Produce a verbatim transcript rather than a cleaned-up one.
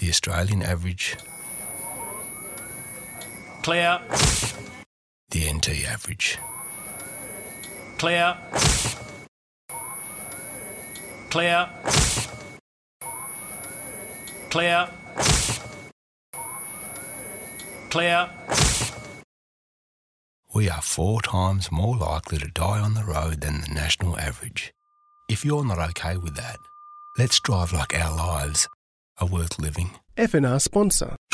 The Australian average. Clear. The N T average. Clear. Clear. Clear. Clear. We are four times more likely to die on the road than the national average. If you're not okay with that, let's drive like our lives are worth living. F N R sponsor.